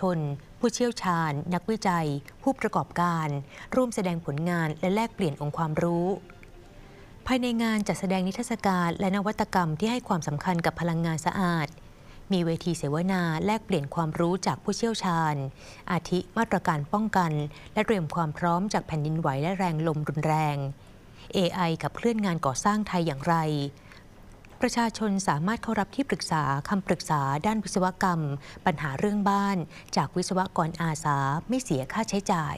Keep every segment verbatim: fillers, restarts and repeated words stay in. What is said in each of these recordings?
นผู้เชี่ยวชาญนักวิจัยผู้ประกอบการร่วมแสดงผลงานและแลกเปลี่ยนองค์ความรู้ภายในงานจัดแสดงนิทรรศการและนวัตกรรมที่ให้ความสำคัญกับพลังงานสะอาดมีเวทีเสวนาแลกเปลี่ยนความรู้จากผู้เชี่ยวชาญอาทิมาตรการป้องกันและเตรียมความพร้อมจากแผ่นดินไหวและแรงลมรุนแรง เอ ไอ ขับเคลื่อนงานก่อสร้างไทยอย่างไรประชาชนสามารถเข้ารับที่ปรึกษาคำปรึกษาด้านวิศวกรรมปัญหาเรื่องบ้านจากวิศวกรอาสาไม่เสียค่าใช้จ่าย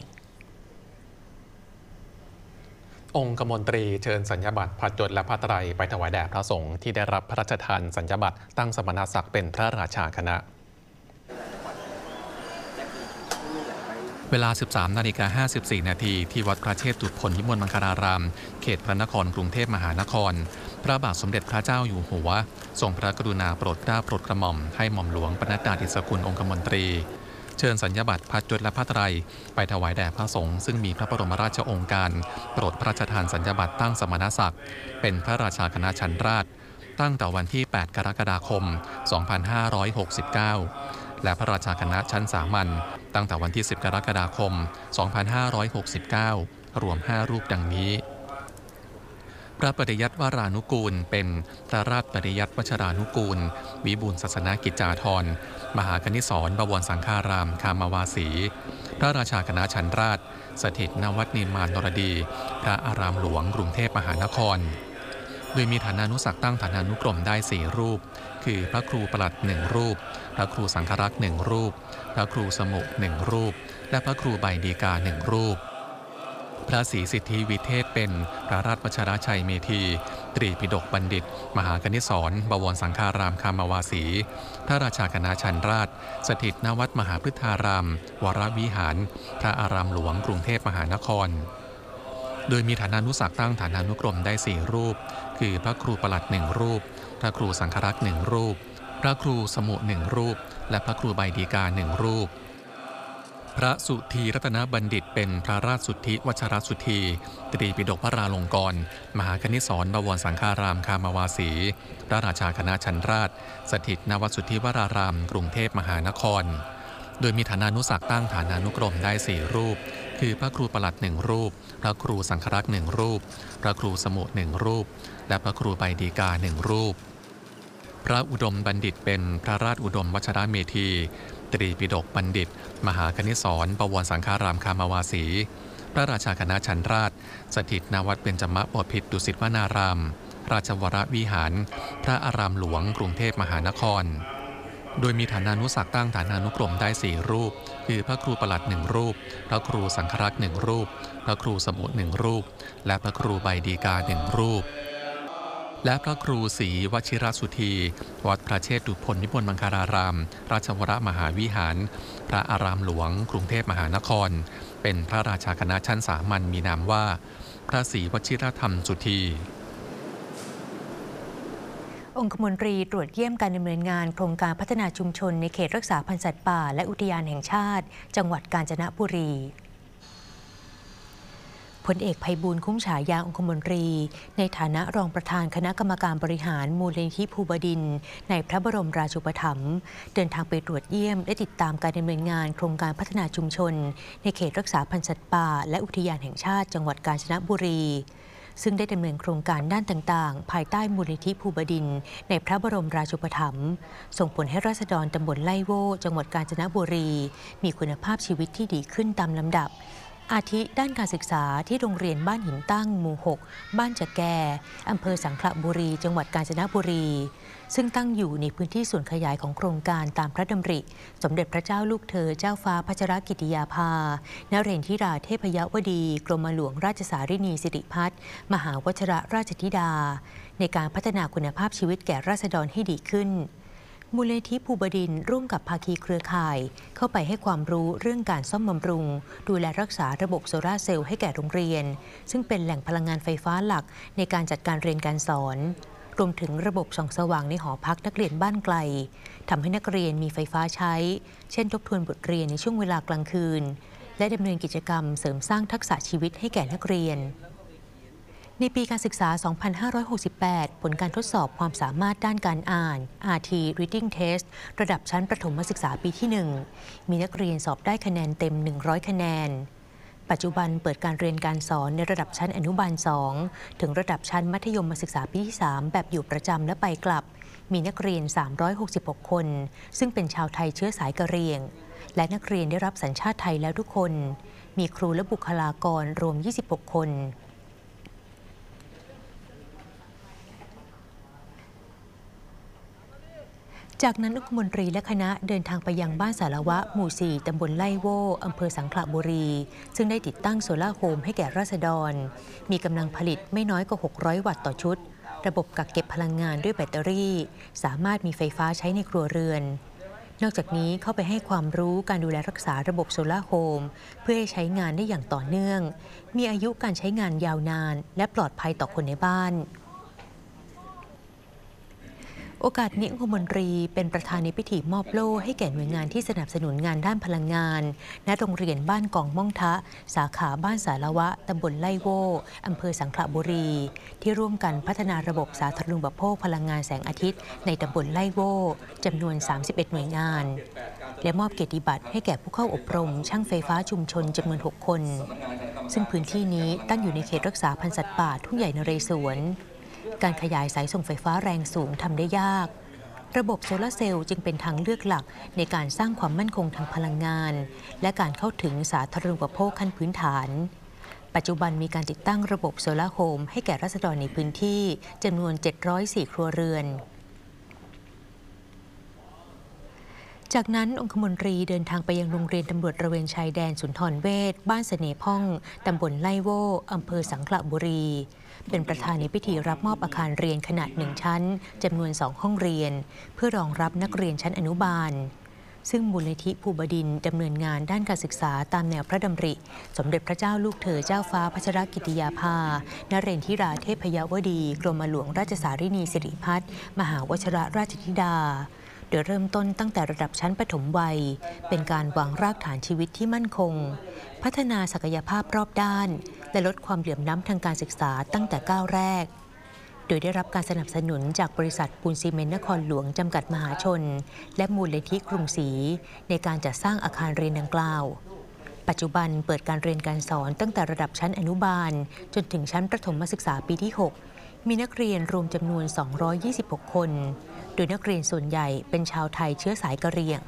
องคมนตรีเชิญสัญญบัตรพระยศและพระไตรไปถวายแด่พระสงฆ์ที่ได้รับพระราชทานสัญญบัตรตั้งสมณศักดิ์เป็นพระราชาคณะเวลา สิบสามนาฬิกาห้าสิบสี่ นาทีที่วัดพระเชตุพนวิมลมังคลารามเขตพระนครกรุงเทพมหานครพระบาทสมเด็จพระเจ้าอยู่หัวทรงพระกรุณาโปรดเกล้าโปรดกระหม่อมให้หม่อมหลวงปนัดดาดิษฐกุลองคมนตรีเชิญสัญญบัตรพระยศและพระไตรไปถวายแด่พระสงฆ์ซึ่งมีพระบรมราชโองการโปรดพระราชทานสัญญบัตรตั้งสมณศักดิ์เป็นพระราชาคณะชั้นราชตั้งแต่วันที่ แปด กรกฎาคม สองพันห้าร้อยหกสิบเก้า และพระราชาคณะชั้นสามัญตั้งแต่วันที่ สิบ กรกฎาคม สองพันห้าร้อยหกสิบเก้า รวม ห้า รูปดังนี้พระปริยัติวรานุกูลเป็นพระราชปริยัติวชรานุกูลวิบูลย์ศาสนกิจจาธรมหากนิษรบวรสังฆารามคามวาสีพระราชาคณะชั้นราชสถิตณวัดนิมมานนรดีพระอารามหลวงกรุงเทพมหานครโดยมีฐานานุศักดิ์ตั้งฐานานุกรมได้สี่รูปคือพระครูประหลัดหนึ่งรูปพระครูสังฆรักษ์หนึ่งรูปพระครูสมุหนึ่งรูปและพระครูใบดีกาหนึ่งรูปพระศรีสิทธิวิเทศเป็นพระราชวชรชัยเมธีตรีปิฎกบัณฑิตมหากนิษรบวรสังฆารามคามวาสีพระราชาคณะชั้นราชสถิตณวัดมหาพฤทธารามวรวิหารพระอารามหลวงกรุงเทพมหานครโดยมีฐานานุศักดิ์ตั้งฐานานุกรมได้สี่รูปคือพระครูประหลัดหนึ่งรูปพระครูสังฆรักษ์หนึ่งรูปพระครูสมุหนึ่งรูปและพระครูใบดีกาหนึ่งรูปพระสุธีรัตนบัณฑิตเป็นพระราชสุทธิวชรสุธีตรีปิฎกพระราลงกรณ์มหากนิษรบวรสังฆารามคามวาสีพระราชาคณะชั้นราชสถิตณวัดสุทธิวรารามกรุงเทพมหานครโดยมีฐานานุศักดิ์ตั้งฐานานุกรมได้สี่รูปคือพระครูประหลัดหนึ่งรูปพระครูสังฆรักษ์หนึ่งรูปพระครูสมุหนึ่งรูปและพระครูใบดีกาหนึ่งรูปพระอุดมบัณฑิตเป็นพระราชอุดมวชรเมธีตรีปิฎกบัณฑิตมหากนิษรบวรสังฆารามคามวาสีพระราชาคณะชั้นราชสถิตณวัดเบญจมบพิตรดุสิตวนารามราชวรวิหารพระอารามหลวงกรุงเทพมหานครโดยมีฐานานุศักดิ์ตั้งฐานานุกรมได้สี่รูปคือพระครูประหลัดหนึ่งรูปพระครูสังฆรักษ์หนึ่งรูปพระครูสมุหนึ่งรูปและพระครูใบดีกาหนึ่งรูปและพระครูศรีวชิรสุธีวัดพระเชตุพนวิมลมังคลารามราชวรมหาวิหารพระอารามหลวงกรุงเทพมหานครเป็นพระราชาคณะชั้นสามัญมีนามว่าพระศรีวชิรธรรมสุธีองคมนตรีตรวจเยี่ยมการดำเนินงานโครงการพัฒนาชุมชนในเขตรักษาพันธุ์สัตว์ป่าและอุทยานแห่งชาติจังหวัดกาญจนบุรีพลเอกไพบูลย์คุ้มฉายาองคมนตรีในฐานะรองประธานคณะกรรมการบริหารมูลนิธิภูบดินทร์ในพระบรมราชูปถัมภ์เดินทางไปตรวจเยี่ยมและติดตามการดำเนินงานโครงการพัฒนาชุมชนในเขตรักษาพันธุ์สัตว์ป่าและอุทยานแห่งชาติจังหวัดกาญจนบุรีซึ่งได้ดำเนินโครงการด้านต่างๆภายใต้มูลนิธิภูบดินทร์ในพระบรมราชูปถัมภ์ส่งผลให้ราษฎรตำบลไล่โว่จังหวัดกาญจนบุรีมีคุณภาพชีวิตที่ดีขึ้นตามลำดับอาทิด้านการศึกษาที่โรงเรียนบ้านหินตั้งหมู่หกบ้านจะแกอำเภอสังขละบุรีจังหวัดกาญจนบุรีซึ่งตั้งอยู่ในพื้นที่ส่วนขยายของโครงการตามพระดำริสมเด็จพระเจ้าลูกเธอเจ้าฟ้าพัชรกิติยาภานเรนทิราเทพยวดีกรมหลวงราชสารินีสิริพัฒน์มหาวชิรราชธิดาในการพัฒนาคุณภาพชีวิตแก่ราษฎรให้ดีขึ้นมูลนิธิภูบดินทร์ร่วมกับภาคีเครือข่ายเข้าไปให้ความรู้เรื่องการซ่อมบำรุงดูแลรักษาระบบโซลาร์เซลล์ให้แก่โรงเรียนซึ่งเป็นแหล่งพลังงานไฟฟ้าหลักในการจัดการเรียนการสอนรวมถึงระบบส่องสว่างในหอพักนักเรียนบ้านไกลทำให้นักเรียนมีไฟฟ้าใช้เช่นทบทวนบทเรียนในช่วงเวลากลางคืนและดำเนินกิจกรรมเสริมสร้างทักษะชีวิตให้แก่นักเรียนในปีการศึกษา สองพันห้าร้อยหกสิบแปด ผลการทดสอบความสามารถด้านการอ่าน อาร์ ที Reading Test ระดับชั้นประถมศึกษาปีที่ หนึ่ง มีนักเรียนสอบได้คะแนนเต็ม หนึ่งร้อย คะแนน ปัจจุบันเปิดการเรียนการสอนในระดับชั้นอนุบาล สอง ถึงระดับชั้นมัธยมศึกษาปีที่ สาม แบบอยู่ประจำและไปกลับ มีนักเรียน สามร้อยหกสิบหก คน ซึ่งเป็นชาวไทยเชื้อสายกะเหรี่ยง และนักเรียนได้รับสัญชาติไทยแล้วทุกคน มีครูและบุคลากรรวม ยี่สิบหก คนจากนั้นองคมนตรีและคณะเดินทางไปยังบ้านสารวะหมู่ สี่ ตำบลไล่โว่อำเภอสังขละบุรี ซึ่งได้ติดตั้งโซลาร์โฮมให้แก่ราษฎร มีกำลังผลิตไม่น้อยกว่า หกร้อย วัตต์ต่อชุด ระบบกักเก็บพลังงานด้วยแบตเตอรี่ สามารถมีไฟฟ้าใช้ในครัวเรือน นอกจากนี้เข้าไปให้ความรู้การดูแลรักษาระบบโซลาร์โฮมเพื่อให้ใช้งานได้อย่างต่อเนื่อง มีอายุการใช้งานยาวนานและปลอดภัยต่อคนในบ้านโอกาสนี้องคมนตรีเป็นประธานในพิธีมอบโล่ให้แก่หน่วยงานที่สนับสนุนงานด้านพลังงานณโรงเรียนบ้านกองม่องทะสาขาบ้านสารวะตำบลไล่โว่อำเภอสังขละบุรีที่ร่วมกันพัฒนาระบบสาธารณูปโภคพลังงานแสงอาทิตย์ในตำบลไล่โว่จำนวน สามสิบเอ็ด หน่วยงานและมอบเกียรติบัตรให้แก่ผู้เข้าอบรมช่างไฟฟ้าชุมชนจำนวน หก คนซึ่งพื้นที่นี้ตั้งอยู่ในเขตรักษาพันธุ์สัตว์ป่าทุ่งใหญ่นเรศวรการขยายสายส่งไฟฟ้าแรงสูงทำได้ยากระบบโซลาร์เซลล์จึงเป็นทางเลือกหลักในการสร้างความมั่นคงทางพลังงานและการเข้าถึงสาธารณูปโภคขั้นพื้นฐานปัจจุบันมีการติดตั้งระบบโซลาร์โฮมให้แก่ราษฎรในพื้นที่จำนวน เจ็ดร้อยสี่ ครัวเรือนจากนั้นองคมนตรีเดินทางไปยังโรงเรียนตำรวจตระเวนชายแดนสุนทรเวชบ้านเสน่ห์พ่องตำบลไล่โว่อำเภอสังขละบุรีเป็นประธานในพิธีรับมอบอาคารเรียนขนาดหนึ่งชั้นจำนวนสองห้องเรียนเพื่อรองรับนักเรียนชั้นอนุบาลซึ่งมูลนิธิภูบดินทร์ดำเนินงานด้านการศึกษาตามแนวพระดำริสมเด็จพระเจ้าลูกเธอเจ้าฟ้าพัชรกิติยาภานเรนทิราเทพยวดีกรมหลวงราชสารินีสิริพัฒน์มหาวชิรราชธิดาโดยเริ่มต้นตั้งแต่ระดับชั้นประถมวัยเป็นการวางรากฐานชีวิตที่มั่นคงพัฒนาศักยภาพรอบด้านและลดความเหลื่อมล้ำทางการศึกษาตั้งแต่ก้าวแรกโดยได้รับการสนับสนุนจากบริษัทปูนซีเมนต์นครหลวงจำกัดมหาชนและมูลนิธิกรุงศรีในการจัดสร้างอาคารเรียนดังกล่าวปัจจุบันเปิดการเรียนการสอนตั้งแต่ระดับชั้นอนุบาลจนถึงชั้นประถมศึกษาปีที่ หกมีนักเรียนรวมจำนวน สองร้อยยี่สิบหก คนโดยนักเรียนส่วนใหญ่เป็นชาวไทยเชื้อสายกะเหรี่ยง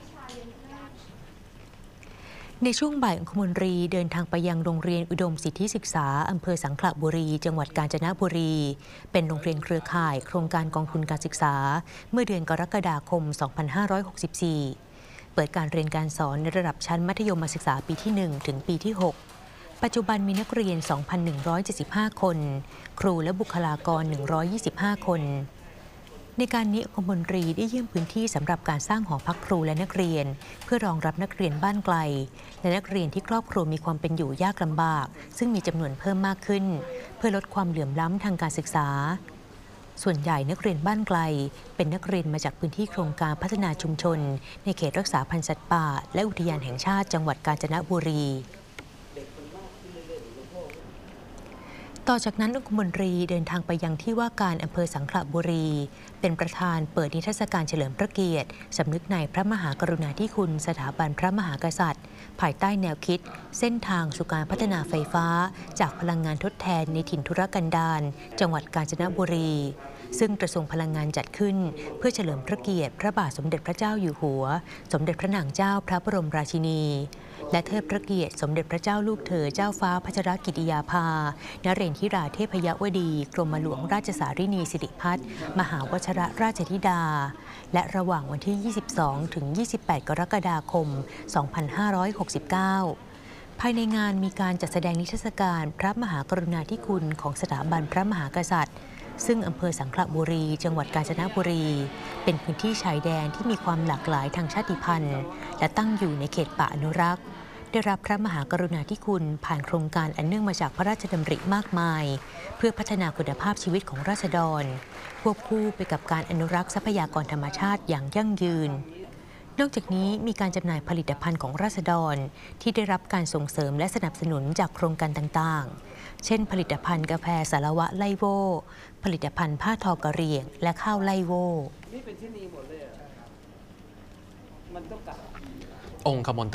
ในช่วงบ่ายองคมนตรีเดินทางไปยังโรงเรียนอุดมสิทธิศึกษาอำเภอสังขละบุรีจังหวัดกาญจนบุรีเป็นโรงเรียนเครือข่ายโครงการกองทุนการศึกษาเมื่อเดือนกรกฎาคม สองพันห้าร้อยหกสิบสี่ เปิดการเรียนการสอนในระดับชั้นมัธยมศึกษาปีที่ หนึ่ง ถึงปีที่ หกปัจจุบันมีนักเรียน สองพันหนึ่งร้อยเจ็ดสิบห้า คนครูและบุคลากร หนึ่งร้อยยี่สิบห้า คนในการนี้องคมนตรีได้เยี่ยมพื้นที่สำหรับการสร้างหอพักครูและนักเรียนเพื่อรองรับนักเรียนบ้านไกลและนักเรียนที่ครอบครัวมีความเป็นอยู่ยากลำบากซึ่งมีจำนวนเพิ่มมากขึ้นเพื่อลดความเหลื่อมล้ำทางการศึกษาส่วนใหญ่นักเรียนบ้านไกลเป็นนักเรียนมาจากพื้นที่โครงการพัฒนาชุมชนในเขตรักษาพันธุ์สัตว์ป่าและอุทยานแห่งชาติจังหวัดกาญจนบุรีต่อจากนั้นองคมนตรีเดินทางไปยังที่ว่าการอำเภอสังขละบุรีเป็นประธานเปิดนิทรรศการเฉลิมพระเกียรติสำนึกในพระมหากรุณาธิคุณสถาบันพระมหากษัตริย์ภายใต้แนวคิดเส้นทางสู่การพัฒนาไฟฟ้าจากพลังงานทดแทนในถิ่นทุรกันดารจังหวัดกาญจนบุรีซึ่งกระทรวงพลังงานจัดขึ้นเพื่อเฉลิมพระเกียรติพระบาทสมเด็จพระเจ้าอยู่หัวสมเด็จพระนางเจ้าพระบรมราชินีและเทิดพระเกียรติสมเด็จพระเจ้าลูกเธอเจ้าฟ้าพัชรกิติยาภานเรนทิราเทพยวดีกรมหลวงราชสารินีสิริพัฒน์มหาวชิรราชธิดาและระหว่างวันที่ ยี่สิบสอง ถึง ยี่สิบแปด กรกฎาคม สองพันห้าร้อยหกสิบเก้า ภายในงานมีการจัดแสดงนิทรรศการพระมหากรุณาธิคุณของสถาบันพระมหากษัตริย์ซึ่งอำเภอสังขละบุรีจังหวัดกาญจนบุรีเป็นพื้นที่ชายแดนที่มีความหลากหลายทางชาติพันธุ์และตั้งอยู่ในเขตป่าอนุรักษ์ได้รับพระมหากรุณาธิคุณผ่านโครงการอันเนื่องมาจากพระราชดำริมากมายเพื่อพัฒนาคุณภาพชีวิตของราษฎรควบคู่ไปกับการอนุรักษ์ทรัพยากรธรรมชาติอย่างยั่งยืนนอกจากนี้มีการจำหน่ายผลิตภัณฑ์ของราษฎรที่ได้รับการส่งเสริมและสนับสนุนจากโครงการต่างๆเช่นผลิตภัณฑ์กาแฟสารวะไลโวผลิตภัณฑ์ผ้าทอกระเหรี่ยงและข้าวไลโวนี่เป็นที่นี่หมดเลยมันต้องกลับองคมน